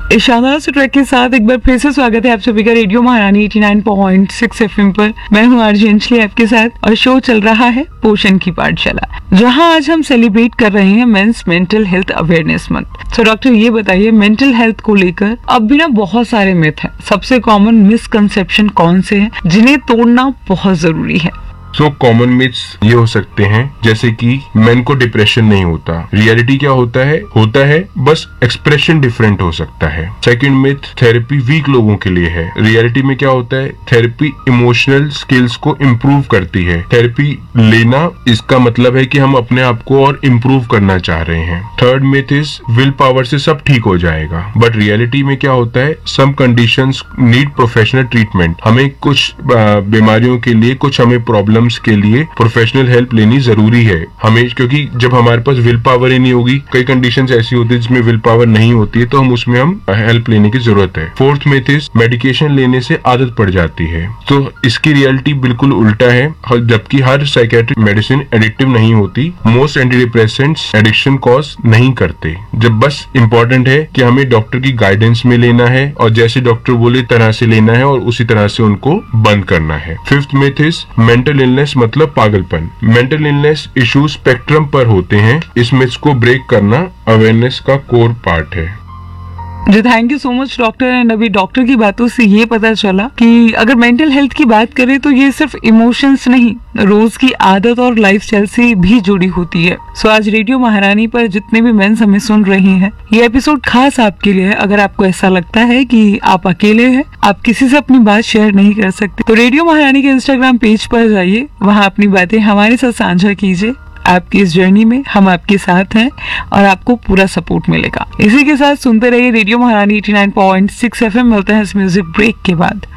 इस शानदार से ट्रैक के साथ एक बार फिर से स्वागत है आप सभी का रेडियो महारानी 89.6 एफएम पर। मैं हूँ आरजे अंजलि आपके साथ और शो चल रहा है पोषण की पाठशाला, जहाँ आज हम सेलिब्रेट कर रहे हैं mains mental health awareness month. तो डॉक्टर ये बताइए, मेंटल हेल्थ को लेकर अब भी ना बहुत सारे मिथ हैं। सबसे कॉमन मिसकंसेप्शन कौन से हैं जिन्हें तोड़ना बहुत जरूरी है? कॉमन मिथ्स ये हो सकते हैं जैसे कि मेन को डिप्रेशन नहीं होता। रियलिटी क्या होता है बस एक्सप्रेशन डिफरेंट हो सकता है। सेकंड मिथ, थेरेपी वीक लोगों के लिए है। रियलिटी में क्या होता है, थेरेपी इमोशनल स्किल्स को इम्प्रूव करती है। थेरेपी लेना इसका मतलब है कि हम अपने आप को और इम्प्रूव करना चाह रहे हैं। Third myth is will power से सब ठीक हो जाएगा, बट रियलिटी में क्या होता है, some conditions need professional treatment. हमें कुछ बीमारियों के लिए, कुछ हमें प्रॉब्लम के लिए प्रोफेशनल हेल्प लेनी जरूरी है हमें, क्योंकि जब हमारे पास विल पावर ही नहीं होगी, कई कंडीशंस ऐसी होती है जिसमें विल पावर नहीं होती है, तो हम उसमें हेल्प लेने की जरूरत है। फोर्थ मिथ इज मेडिकेशन लेने से आदत पड़ जाती है। तो इसकी रियलिटी बिल्कुल उल्टा है, जबकि हर साइकेट्रिक मेडिसिन एडिक्टिव नहीं होती। Most anti depressants addiction cause नहीं करते। जब बस इम्पोर्टेंट है कि हमें डॉक्टर की गाइडेंस में लेना है और जैसे डॉक्टर बोले तरह से लेना है और उसी तरह से उनको बंद करना है। Fifth myth is mental illness मतलब पागलपन। मेंटल इलनेस इश्यू स्पेक्ट्रम पर होते हैं। इस मिथ्स को ब्रेक करना अवेयरनेस का कोर पार्ट है। जी thank you so much doctor. And अभी डॉक्टर की बातों से ये पता चला कि अगर मेंटल हेल्थ की बात करें तो ये सिर्फ इमोशंस नहीं, रोज की आदत और लाइफस्टाइल से भी जुड़ी होती है। सो आज रेडियो महारानी पर जितने भी मेंस हमें सुन रहे हैं, ये एपिसोड खास आपके लिए है। अगर आपको ऐसा लगता है कि आप अकेले हैं, आप किसी से अपनी बात शेयर नहीं कर सकते, तो रेडियो महारानी के इंस्टाग्राम पेज पर जाइए, वहाँ अपनी बातें हमारे साथ साझा कीजिए। आपकी इस जर्नी में हम आपके साथ हैं और आपको पूरा सपोर्ट मिलेगा। इसी के साथ सुनते रहिए रेडियो महारानी 89.6 एफएम। मिलते हैं इस म्यूजिक ब्रेक के बाद।